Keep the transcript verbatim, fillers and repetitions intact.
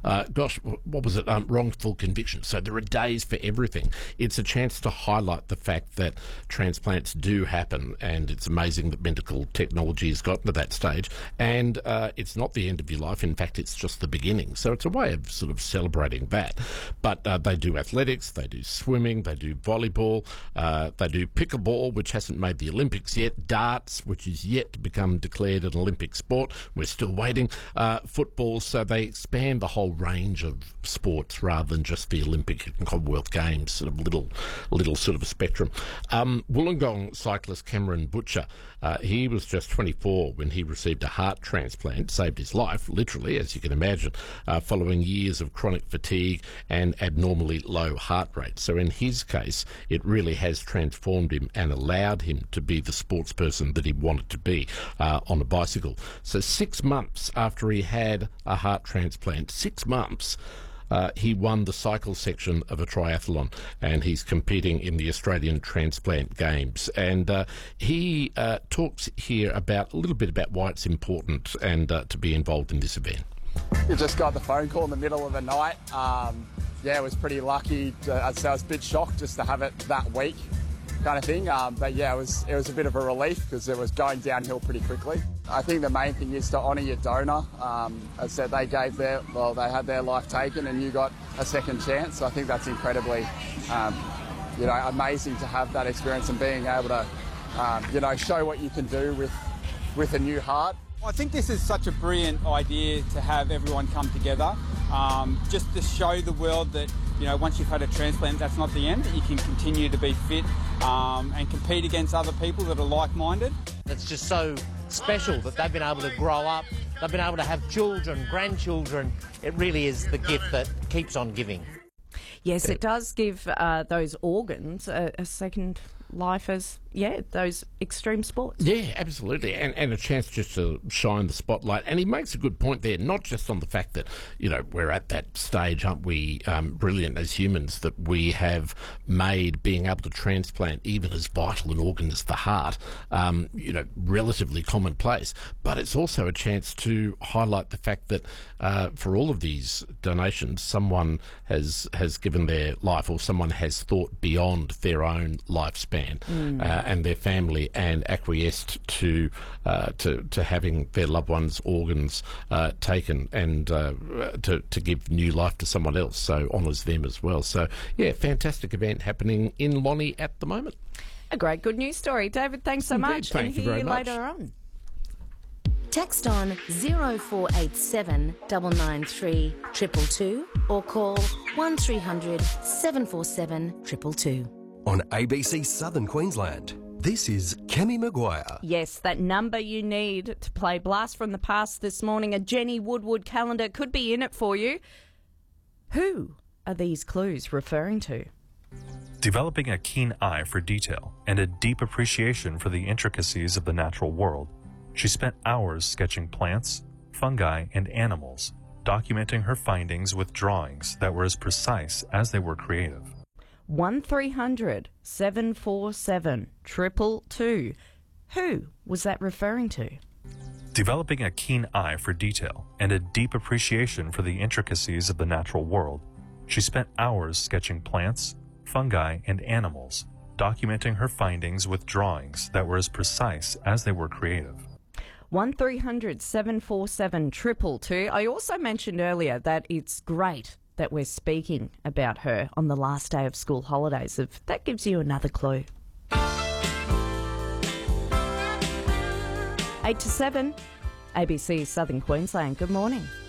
uh, gosh, what was it? Um, wrongful conviction. So there are days for everything. It's a chance to highlight the fact that transplants do happen, and it's amazing that medical technology has gotten to that stage. And uh, it's not the end of your life. In fact, it's just the beginning. So it's a way of sort of celebrating that. But uh, they do athletics, they do swimming, they do volleyball, uh, they do pickleball, which hasn't made the Olympics yet, darts, which is yet to become declared an Olympic sport. We're still waiting. Uh, football, so they expand the whole range of sports rather than just the Olympic and Commonwealth Games, sort of little, little sort of a spectrum. Um, Wollongong cyclist Cameron Butcher, uh, he was just twenty-four when he received a heart transplant, saved his life, literally, as you can imagine, uh, following years of chronic fatigue and abnormally low heart rate. So in his case, it really has transformed him and allowed him to be the sports person that he wanted to be uh, on a bicycle. So six months after he had a heart transplant, six months, Uh, he won the cycle section of a triathlon, and he's competing in the Australian Transplant Games. And uh, he uh, talks here about a little bit about why it's important and uh, to be involved in this event. You just got the phone call in the middle of the night. Um, yeah, it was pretty lucky. To, I'd say I was a bit shocked just to have it that week, kind of thing. Um, but yeah, it was it was a bit of a relief because it was going downhill pretty quickly. I think the main thing is to honour your donor. Um, as I said, they gave their, well, they had their life taken and you got a second chance. So I think that's incredibly, um, you know, amazing to have that experience and being able to, um, you know, show what you can do with, with a new heart. I think this is such a brilliant idea to have everyone come together, um, just to show the world that, you know, once you've had a transplant, that's not the end, that you can continue to be fit um, and compete against other people that are like-minded. It's just so special that they've been able to grow up, they've been able to have children, grandchildren. It really is the gift that keeps on giving. Yes, it does give uh, those organs a, a second life as, yeah, those extreme sports. Yeah, absolutely. And, and a chance just to shine the spotlight. And he makes a good point there, not just on the fact that, you know, we're at that stage, aren't we, um, brilliant as humans, that we have made being able to transplant even as vital an organ as the heart, um, you know, relatively commonplace. But it's also a chance to highlight the fact that uh, for all of these donations, someone has, has given their life, or someone has thought beyond their own lifespan. Mm. Uh, and their family, and acquiesced to uh, to to having their loved ones' organs uh, taken, and uh, to to give new life to someone else. So honours them as well. So yeah, fantastic event happening in Lonnie at the moment. A great good news story, David. Thanks so Indeed, much. thank and you hear very you much. later on. Text on zero four eight seven nine nine three two two two or call one three hundred seven four seven two two two. On A B C Southern Queensland, this is Kemi Maguire. Yes, that number you need to play Blast from the Past this morning. A Jenny Woodward calendar could be in it for you. Who are these clues referring to? Developing a keen eye for detail and a deep appreciation for the intricacies of the natural world, she spent hours sketching plants, fungi, and animals, documenting her findings with drawings that were as precise as they were creative. one three hundred seven four seven two two two. Who was that referring to? Developing a keen eye for detail and a deep appreciation for the intricacies of the natural world, she spent hours sketching plants, fungi, and animals, documenting her findings with drawings that were as precise as they were creative. one three hundred seven four seven two two two. I also mentioned earlier that it's great that we're speaking about her on the last day of school holidays. If that gives you another clue. Eight to seven, A B C Southern Queensland. Good morning.